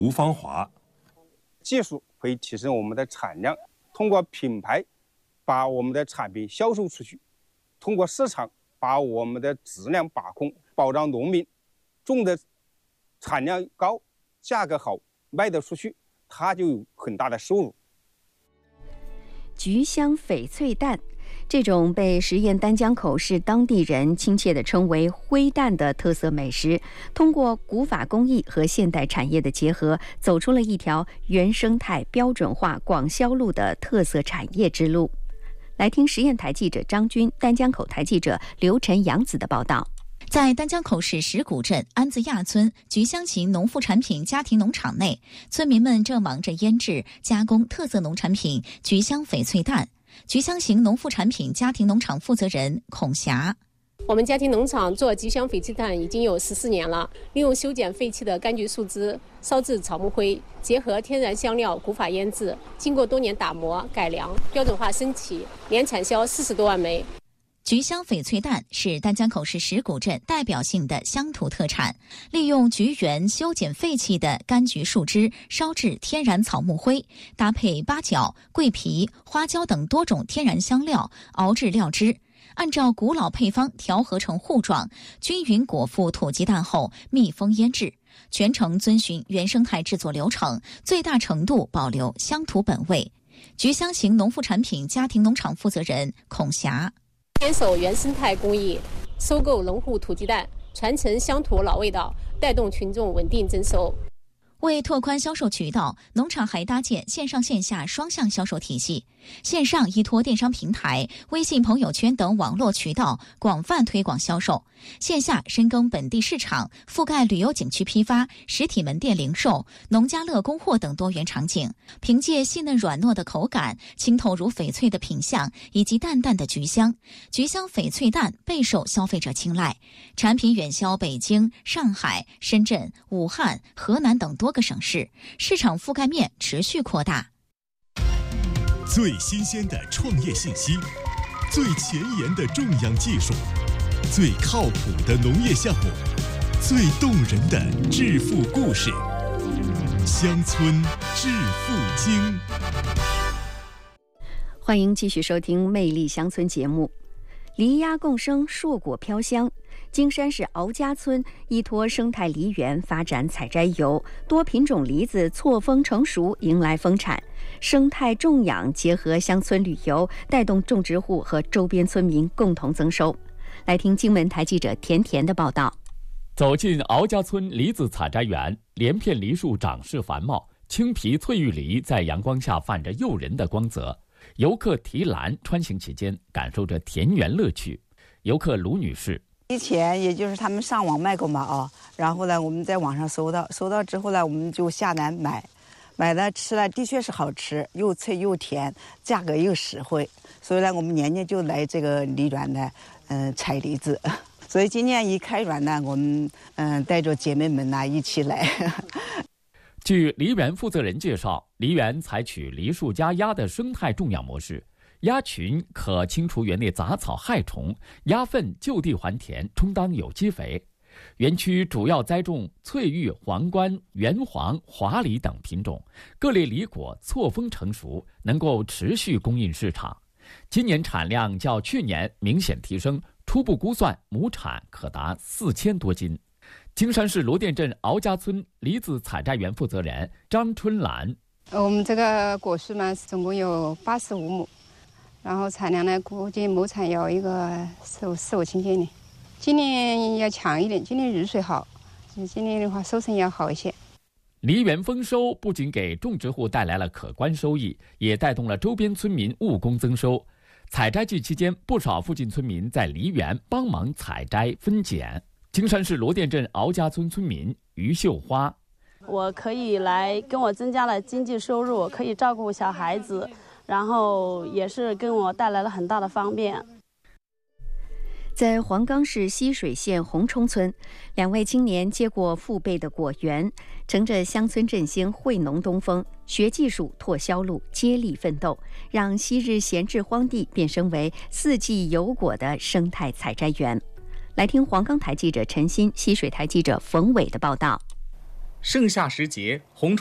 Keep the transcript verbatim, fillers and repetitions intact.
吴芳华， 技术会提升我们的产量，通过品牌把我们的产品销售出去，通过市场把我们的质量把控，保障农民种的产量高，价格好，卖得出去，他就有很大的收入。 菊香翡翠蛋，这种被十堰丹江口市当地人亲切地称为灰蛋的特色美食，通过古法工艺和现代产业的结合，走出了一条原生态标准化广销路的特色产业之路。来听十堰台记者张军、丹江口台记者刘晨杨子的报道。 在丹江口市石鼓镇安子亚村菊香型农副产品家庭农场内，村民们正忙着腌制加工特色农产品菊香翡翠蛋。菊香型农副产品家庭农场负责人孔霞， 我们家庭农场做菊香翡翠蛋已经有十四年了，利用修剪废弃的柑橘树枝烧制草木灰，结合天然香料古法腌制，经过多年打磨改良，标准化升级，年产销四十多万枚。 菊香翡翠蛋是丹江口市石鼓镇代表性的乡土特产，利用菊园修剪废弃的柑橘树枝烧制天然草木灰，搭配八角、桂皮、花椒等多种天然香料熬制料汁，按照古老配方调和成糊状，均匀裹覆土鸡蛋后密封腌制，全程遵循原生态制作流程，最大程度保留乡土本味。菊香型农副产品家庭农场负责人孔霞， 坚守原生态工艺，收购农户土鸡蛋，传承乡土老味道，带动群众稳定增收。 为拓宽销售渠道，农场还搭建线上线下双向销售体系。线上依托电商平台、微信朋友圈等网络渠道广泛推广销售；线下深耕本地市场，覆盖旅游景区批发、实体门店零售、农家乐供货等多元场景。凭借细嫩软糯的口感、清透如翡翠的品相以及淡淡的菊香，菊香翡翠蛋备受消费者青睐。产品远销北京、上海、深圳、武汉、河南等多个省市，市场覆盖面持续扩大。 最新鲜的创业信息，最前沿的种养技术，最靠谱的农业项目，最动人的致富故事。乡村致富经， 欢迎继续收听《魅力乡村》节目。梨鸭共生，硕果飘香。金山市敖家村依托生态梨园发展采摘游，多品种梨子错峰成熟，迎来丰产。生态种养结合乡村旅游，带动种植户和周边村民共同增收。来听荆门台记者田田的报道。 走进敖家村梨子采摘园，连片梨树长势繁茂，青皮翠玉梨在阳光下泛着诱人的光泽。游客提篮穿行其间，感受着田园乐趣。游客卢女士， 以前也就是他们上网卖过嘛啊，然后呢我们在网上搜到，搜到之后呢我们就下单买，买了吃了的确是好吃，又脆又甜，价格又实惠，所以呢我们年年就来这个梨园呢，嗯、呃、采梨子。所以今年一开园呢，我们嗯、呃、带着姐妹们呢一起来。 据梨园负责人介绍，梨园采取梨树加鸭的生态种养模式，鸭群可清除园内杂草害虫，鸭粪就地还田，充当有机肥。园区主要栽种翠玉、皇冠、圆黄、华梨等品种，各类梨果错峰成熟，能够持续供应市场。今年产量较去年明显提升，初步估算亩产可达四千多斤。金山市罗店镇敖家村梨子采摘园负责人张春兰， 我们这个果树嘛，总共有八十五亩，然后产量呢，估计亩产有一个四五四五千斤的。今年要强一点，今年雨水好，今年的话收成要好一些。 梨园丰收不仅给种植户带来了可观收益，也带动了周边村民务工增收。采摘季期间，不少附近村民在梨园帮忙采摘分拣。金山市罗店镇敖家村村民于秀花， 我可以来跟我增加了经济收入，可以照顾小孩子，然后也是跟我带来了很大的方便。 在黄冈市溪水县红冲村，两位青年接过父辈的果园，乘着乡村振兴惠农东风，学技术拓销路，接力奋斗，让昔日闲置荒地变身为四季有果的生态采摘园。来听黄冈台记者陈鑫、溪水台记者冯伟的报道。 盛夏时节，红